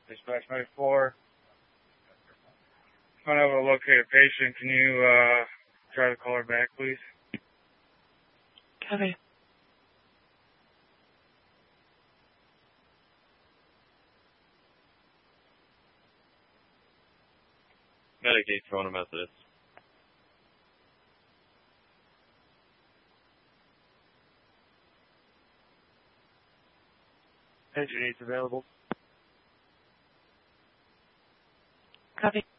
Dispatch 94. I'm unable to locate a patient. Can you try to call her back, please? Copy. Medicaid Toronto Methodist. Patient needs available. Copy.